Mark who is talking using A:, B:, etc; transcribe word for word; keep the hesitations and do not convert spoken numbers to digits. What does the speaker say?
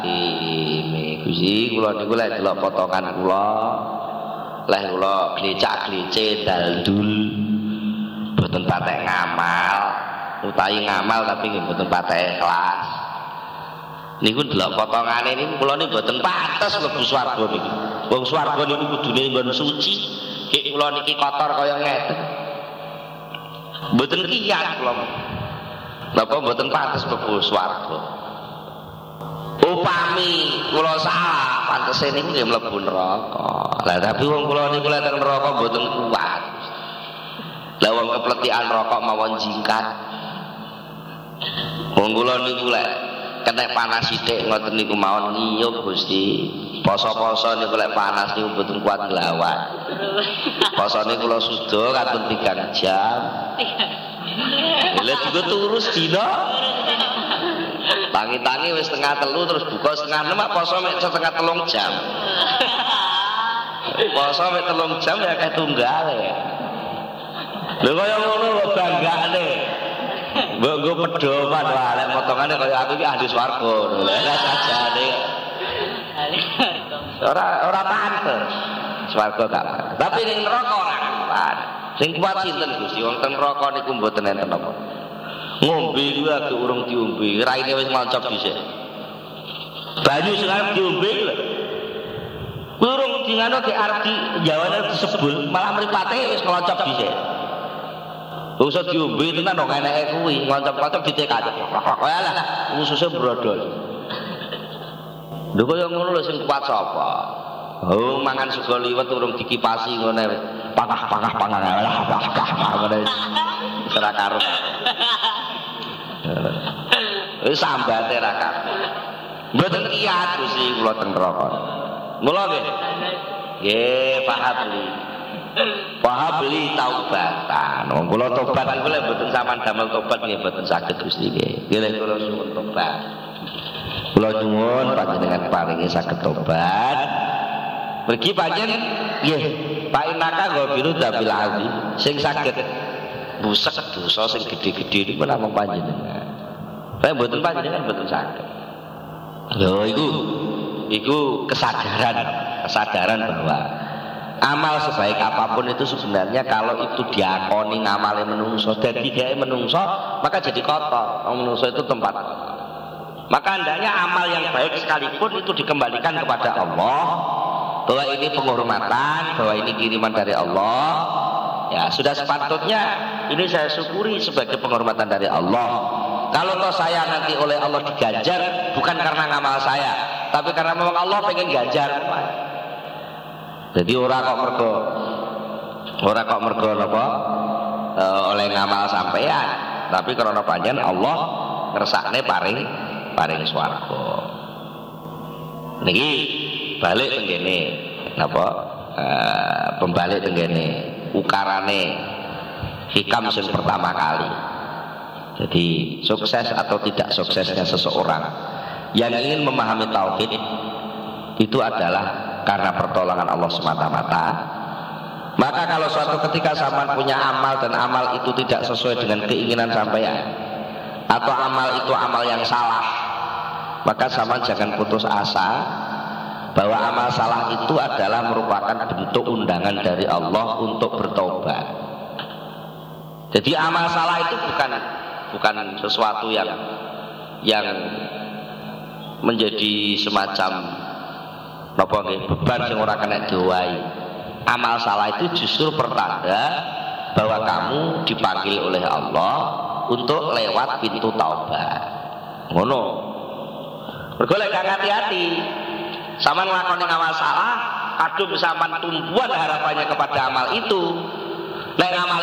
A: Ini Gusti kula niku lek delok potongan kula leh kula glecak-glece daldul boten patek ngamal utawi ngamal tapi nggih boten patek ikhlas niku delok potongane niku kula niku boten pantes mlebu swarga niku wong swarga niku kudune nggon suci iki kula niki kotor kaya ngeten boten kiyat kula napa boten pantes mlebu swarga. Upami kula salah pantese niku nggih mlebu neraka. Lah tapi wong kula niku lek teng neraka mboten kuat. Lah wong kepletikan rokok mawon jingkat. Wong kula niku lek kena panas sithik ngoten niku mawon ngiyup Gusti. Poso-poso niku lek panas niku mboten kuat nglawan. Posone kula suda katun tiga jam. Lha juga terus dina. Tangi-tangi wis setengah telu terus buka setengah enam poso mek setengah telung jam. Poso mek telung jam ya kayak tunggale. Lho kaya ngono lho banggane. Mbok nggo pedoman wae lek potongane kaya aku iki ahli swarga. Lah sajane. Ora ora pantes. Swarga gak. Tapi ning neraka ora kuat. Sing kuat sinten Gusti? Wong teng neraka niku mboten enten apa. Ngombe kuwi agek urung diombe, raine wis ngoncop dhisik. Banyu sekarang diombe lho. Urung dingano ki arep di jawane disebul, malah mripate wis ngoncop dhisik. Usah diombe tenan kok eneke kuwi, ngoncop-ngoncop ditekat. Kaya lah ususe brodol. Lho kaya ngono lho sing kuat sapa? Oh mangan sego liwet urung dikipasi ngene wis. Pangah-pangah pangan lah, pangah-pangah ngene. Ora karo. Wis sambate ra kabeh. Mboten kiyat Gusti kula teng neraka. Mula nggih. Nggih, pahabli. Pahabli taubatan. Wong kula tobat niku lek mboten sampean damel tobat nggih mboten saged Gusti nggih. Nggih lek kula suwun tobat. Kula nyuwun panjenengan paringi saged tobat. Mergi panjen nggih, Pak Inaka nggo biru dabil azi sing saged busek dosa sing gedhe-gedhe niku namung panjenengan. Saya mboten panjenengan mboten saged. Lho iku iku kesadaran, kesadaran bahwa amal sebaik apapun itu sebenarnya kalau itu diakoni ngamale menungso dadi gawe menungso maka jadi kotor. Menungso itu tempat kotor. Maka hendaknya amal yang baik sekalipun itu dikembalikan kepada Allah bahwa ini penghormatan, bahwa ini kiriman dari Allah. Ya, sudah sepatutnya ini saya syukuri sebagai penghormatan dari Allah. Kalau toh saya nanti oleh Allah diganjar bukan karena ngamal saya, tapi karena memang Allah pengen ganjar. Jadi ora kok mergo ora kok mergo napa e, oleh ngamal sampean, tapi karena panjen Allah ngersakne paring paring swarga. Niki balik teng kene napa e, pembalik teng kene ukarane hikam sing pertama kali. Jadi sukses atau tidak suksesnya seseorang yang ingin memahami tauhid itu adalah karena pertolongan Allah semata-mata. Maka kalau suatu ketika sampean punya amal dan amal itu tidak sesuai dengan keinginan sampean atau amal itu amal yang salah, maka sampean jangan putus asa bahwa amal salah itu adalah merupakan bentuk undangan dari Allah untuk bertobat. Jadi amal salah itu bukan bukan sesuatu yang yang menjadi semacam napa nggih beban sing ora kena diwai. Amal salah itu justru pertanda bahwa kamu dipanggil oleh Allah untuk lewat pintu taubat. Ngono. Mergo lek gak hati-hati sama nglakoni amal salah, kadung sampean tumbuhan harapannya kepada amal itu. Lek amal